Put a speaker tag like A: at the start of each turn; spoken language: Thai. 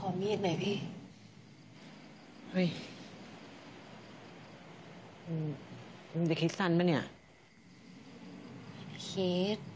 A: อมีดหน่อยพี่
B: เฮ้ยมึงมึงจะคิดสั้นปะเนี่ย
A: คิด